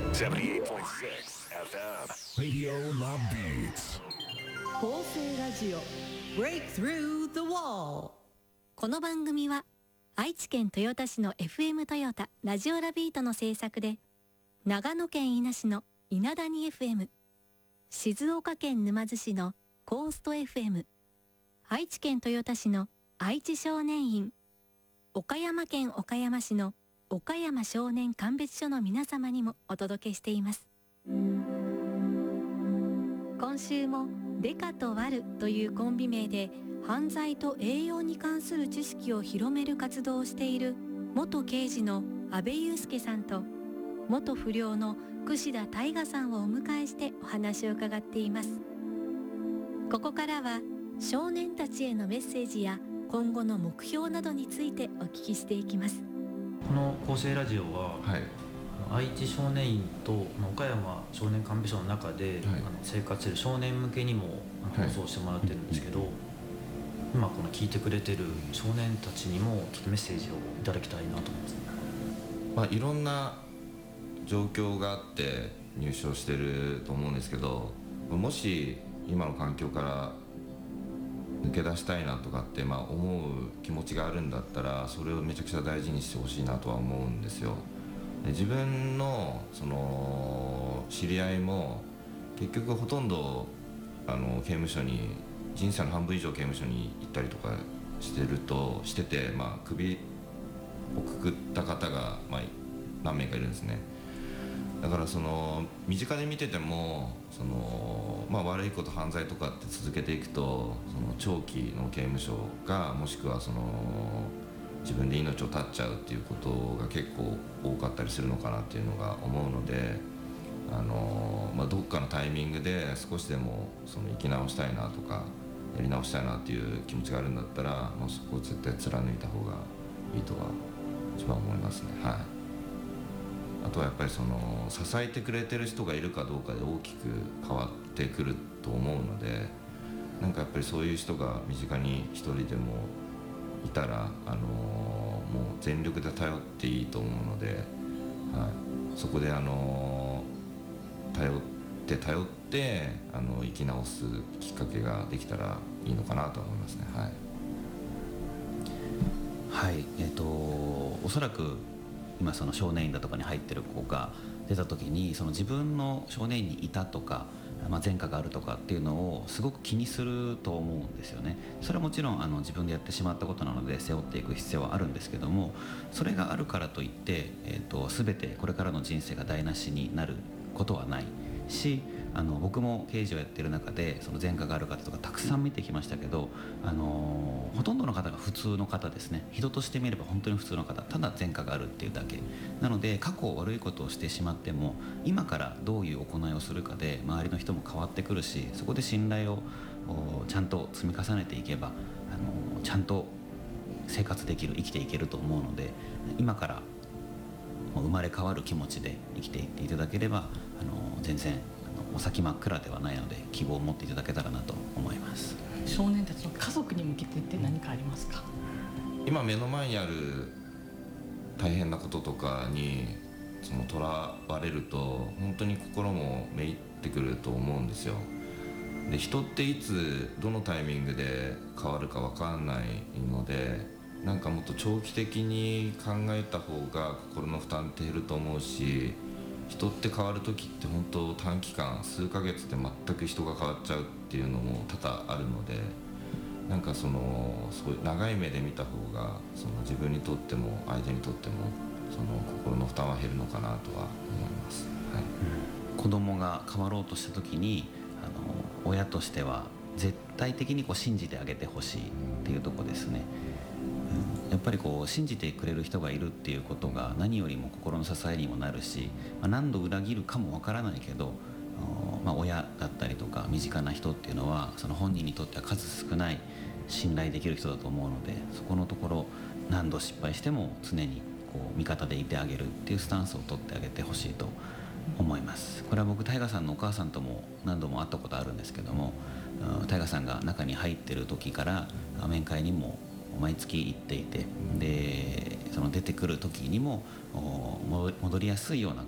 78.6 FM Radio La Beats 法政ラジオ Breakthrough the Wall。 この番組は愛知県豊田市の FM トヨタラジオラビートの制作で、長野県伊那市の稲谷 FM、 静岡県沼津市のコースト FM、 愛知県豊田市の愛知少年院、岡山県岡山市の岡山少年鑑別所の皆様にもお届けしています。今週もデカとワルというコンビ名で犯罪と栄養に関する知識を広める活動をしている元刑事の阿部祐介さんと、元不良の櫛田大我さんをお迎えしてお話を伺っています。ここからは少年たちへのメッセージや今後の目標などについてお聞きしていきます。 この構成ラジオは、愛知少年院と岡山少年鑑別所の中で、生活している少年向けにも放送してもらってるんですけど、今この聞いてくれてる少年たちにもちょっとメッセージをいただきたいなと思います。 いろんな状況があって入所してると思うんですけど、もし今の環境から抜け出したいなとかって思う気持ちがあるんだったら、それをめちゃくちゃ大事にしてほしいなとは思うんですよ。で、自分のその知り合いも結局ほとんど刑務所に、人生の半分以上刑務所に行ったりとかしてて、首をくくった方が何名かいるんですね。だからその身近で見てても悪いこと犯罪とかって続けていくと、その長期の刑務所か、もしくは自分で命を絶っちゃうっていうことが結構多かったりするのかなっていうのが思うので、どっかのタイミングで少しでも生き直したいなとかやり直したいなっていう気持ちがあるんだったら、そこを絶対貫いた方がいいとは一番思いますね。あとはやっぱり支えてくれてる人がいるかどうかで大きく変わってくると思うので、やっぱりそういう人が身近に一人でもいたら、もう全力で頼っていいと思うので、そこで頼って生き直すきっかけができたらいいのかなと思いますね。 おそらく今その少年院だとかに入ってる子が出た時に、自分の少年院にいたとか、前科があるとかっていうのをすごく気にすると思うんですよね。それはもちろん自分でやってしまったことなので背負っていく必要はあるんですけども、それがあるからといって、全てこれからの人生が台無しになることはないし、僕も刑事をやってる中でその前科がある方とかたくさん見てきましたけど、ほとんどの方が普通の方ですね。人として見れば本当に普通の方、ただ前科があるっていうだけなので、過去悪いことをしてしまっても今からどういう行いをするかで周りの人も変わってくるし、そこで信頼をちゃんと積み重ねていけばちゃんと生活できる、生きていけると思うので、今から生まれ変わる気持ちで生きていっていただければ全然お先真っ暗ではないので、希望を持っていただけたらなと思います。 少年たちの家族に向けてって何かありますか？ 今目の前にある大変なこととかにとらわれると、本当に心もめいってくると思うんですよ。で、人っていつどのタイミングで変わるか分かんないので、もっと長期的に考えた方が心の負担って減ると思うし、人って変わる時って本当短期間数ヶ月で全く人が変わっちゃうっていうのも多々あるので、そういう長い目で見た方が自分にとっても相手にとっても心の負担は減るのかなとは思います。 子供が変わろうとした時に親としては絶対的に信じてあげてほしいっていうところですね。やっぱり信じてくれる人がいるっていうことが何よりも心の支えにもなるし、何度裏切るかもわからないけど、親だったりとか身近な人っていうのはその本人にとっては数少ない信頼できる人だと思うので、そこのところ何度失敗しても常に味方でいてあげるっていうスタンスを取ってあげてほしいと思います。これは僕大我さんのお母さんとも何度も会ったことあるんですけども、大我さんが中に入ってる時から面会にも毎月行っていて、でその出てくる時にも戻りやすいような